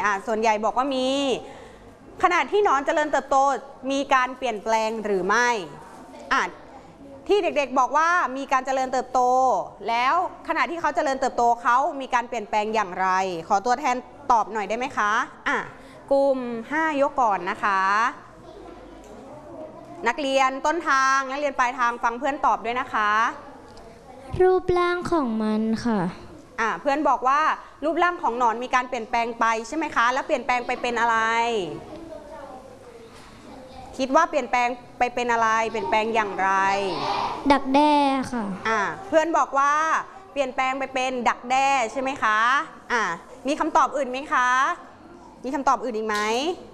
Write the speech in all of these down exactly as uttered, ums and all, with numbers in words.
อ่าส่วนใหญ่บอกว่ามีขณะที่หนอนเจริญเติบโตมีการเปลี่ยนแปลงหรือไม่อ่าที่เด็กๆบอกว่ามีการเจริญเติบโตแล้วขณะที่เขาเจริญเติบโตเขามีการเปลี่ยนแปลงอย่างไรขอตัวแทนตอบหน่อยได้ไหมคะอ่ะกลุ่มห้ายกก่อนนะคะนักเรียนต้นทางนักเรียนปลายทางฟังเพื่อนตอบด้วยนะคะรูปร่างของมันค่ะอ่ะเพื่อนบอกว่ารูปร่างของหนอนมีการเปลี่ยนแปลงไปใช่ไหมคะแล้วเปลี่ยนแปลงไปเป็นอะไรคิดว่าเปลี่ยนแปลงไปเป็นอะไรเปลี่ยนแปลงอย่างไรดักแด้ค่ะอ่ะเพื่อนบอกว่าเปลี่ยนแปลงไปเป็นดักแด้ใช่ไหมคะอ่ะมีคำตอบอื่นไหมคะมีคำตอบอื่นอีกไหม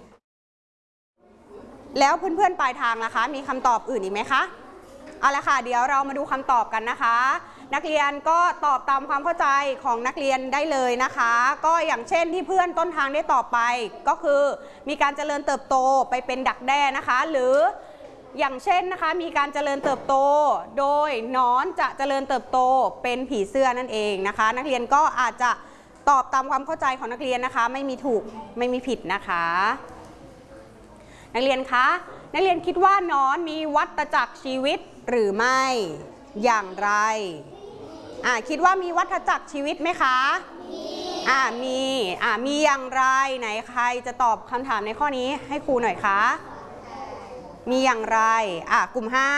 แล้วเพื่อนๆปลายทางล่ะคะมีคำตอบอื่นอีกไหมคะเอาละค่ะเดี๋ยวเรามาดูคำตอบกันนะคะนักเรียนก็ตอบตามความเข้าใจของนักเรียนได้เลยนะคะก็อย่างเช่นที่เพื่อนต้นทางได้ตอบไปก็คือมีการเจริญเติบโตไปเป็นดักแด้นะคะหรืออย่างเช่นนะคะมีการเจริญเติบโตโดยหนอนจะเจริญเติบโตเป็นผีเสื้อนั่นเองนะคะนักเรียนก็อาจจะตอบตามความเข้าใจของนักเรียนนะคะไม่มีถูกไม่มีผิดนะคะนักเรียนคะนักเรียนคิดว่าหนอนมีวัฏจักรชีวิตหรือไม่อย่างไรอ่าคิดว่ามีวัฏจักรชีวิตไหมคะมีอ่ามีอ่ามีอย่างไรไหนใครจะตอบคำถามในข้อนี้ให้ครูหน่อยคะมีอย่างไรอ่ากลุ่มห้า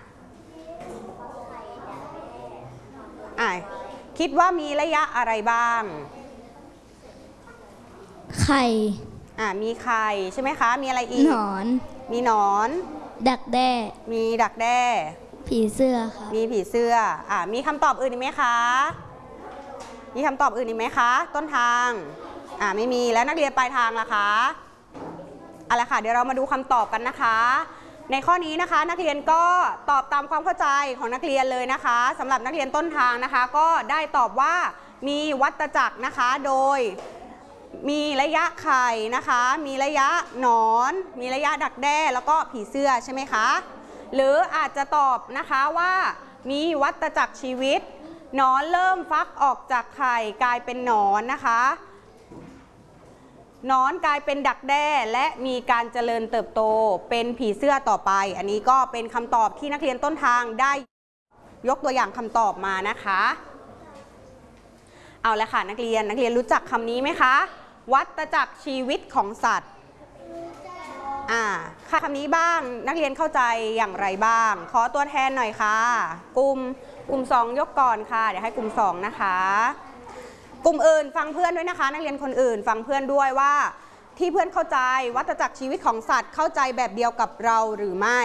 อ่าคิดว่ามีระยะอะไรบ้างไข่อ่ามีไข่ใช่ไหมคะมีอะไรอีกหนอนมีหนอนดักแด้มีดักแด้ผีเสื้อค่ะมีผีเสื้ออ่ามีคำตอบอื่นอีกไหมคะมีคำตอบอื่นอีกไหมคะต้นทางอ่าไม่มีแล้วนักเรียนปลายทางล่ะคะเอาละค่ะเดี๋ยวเรามาดูคำตอบกันนะคะในข้อนี้นะคะนักเรียนก็ตอบตามความเข้าใจของนักเรียนเลยนะคะสำหรับนักเรียนต้นทางนะคะก็ได้ตอบว่ามีวัฏจักรนะคะโดยมีระยะไข่นะคะมีระยะหนอนมีระยะดักแด้แล้วก็ผีเสื้อใช่ไหมคะหรืออาจจะตอบนะคะว่ามีวัฏจักรชีวิตหนอนเริ่มฟักออกจากไข่กลายเป็นหนอนนะคะหนอนกลายเป็นดักแด้และมีการเจริญเติบโตเป็นผีเสื้อต่อไปอันนี้ก็เป็นคำตอบที่นักเรียนต้นทางได้ยกตัวอย่างคำตอบมานะคะเอาละค่ะนักเรียนนักเรียนรู้จักคำนี้ไหมคะวัฏจักรชีวิตของสัตว์อ่าค่ะคำนี้บ้างนักเรียนเข้าใจอย่างไรบ้างขอตัวแทนหน่อยค่ะกลุ่มกลุ่มสองยกก่อนค่ะเดี๋ยวให้กลุ่มสองนะคะกลุ่มอื่นฟังเพื่อนด้วยนะคะนักเรียนคนอื่นฟังเพื่อนด้วยว่าที่เพื่อนเข้าใจวัฏจักรชีวิตของสัตว์เข้าใจแบบเดียวกับเราหรือไม่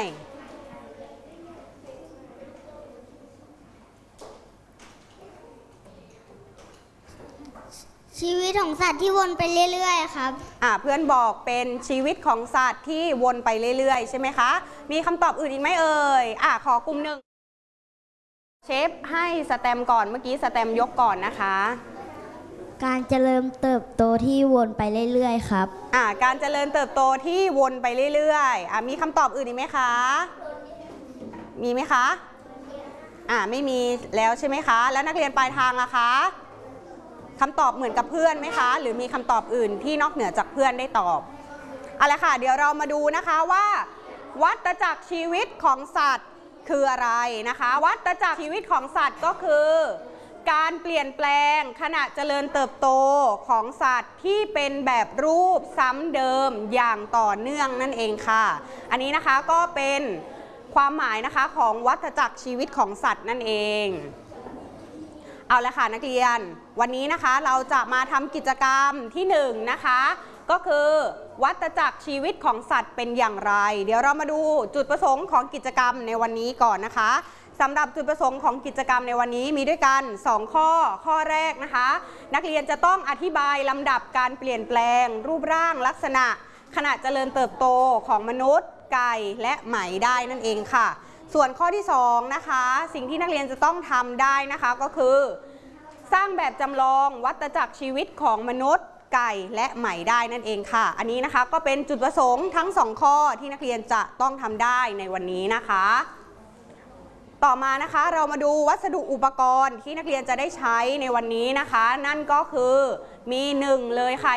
ชีวิตของสัตว์ที่วนไปเรื่อยๆครับอ่าเพื่อนบอกเป็นชีวิตของสัตว์ที่วนไปเรื่อยๆใช่ไหมคะมีคำตอบอื่นอีกไหมเอ่ยอ่าขอกลุ่มหนึ่งเชฟให้สแตมก่อนเมื่อกี้สแตมยกก่อนนะคะการเจริญเติบโตที่วนไปเรื่อยๆครับอ่าการเจริญเติบโตที่วนไปเรื่อยๆอ่ามีคำตอบอื่นอีกไหมคะมีไหมคะอ่าไม่มีแล้วใช่ไหมคะแล้วนักเรียนปลายทางล่ะคะคำตอบเหมือนกับเพื่อนไหมคะหรือมีคำตอบอื่นที่นอกเหนือจากเพื่อนได้ตอบเอาละค่ะเดี๋ยวเรามาดูนะคะว่าวัฏจักรชีวิตของสัตว์คืออะไรนะคะวัฏจักรชีวิตของสัตว์ก็คือการเปลี่ยนแปลงขณะเจริญเติบโตของสัตว์ที่เป็นแบบรูปซ้ำเดิมอย่างต่อเนื่องนั่นเองค่ะอันนี้นะคะก็เป็นความหมายนะคะของวัฏจักรชีวิตของสัตว์นั่นเองเอาละค่ะนักเรียนวันนี้นะคะเราจะมาทำกิจกรรมที่หนึ่งนะคะก็คือวัฏจักรชีวิตของสัตว์เป็นอย่างไรเดี๋ยวเรามาดูจุดประสงค์ของกิจกรรมในวันนี้ก่อนนะคะสำหรับจุดประสงค์ของกิจกรรมในวันนี้มีด้วยกันสองข้อข้อแรกนะคะนักเรียนจะต้องอธิบายลำดับการเปลี่ยนแปลงรูปร่างลักษณะขณะเจริญเติบโตของมนุษย์ไก่และไหมได้นั่นเองค่ะส่วนข้อที่สองนะคะสิ่งที่นักเรียนจะต้องทำได้นะคะก็คือสร้างแบบจำลองวัฏจักรชีวิตของมนุษย์ไก่และไหมได้นั่นเองค่ะอันนี้นะคะก็เป็นจุดประสงค์ทั้งสองข้อที่นักเรียนจะต้องทำได้ในวันนี้นะคะต่อมานะคะเรามาดูวัสดุอุปกรณ์ที่นักเรียนจะได้ใช้ในวันนี้นะคะนั่นก็คือมีหนึ่งเลยค่ะ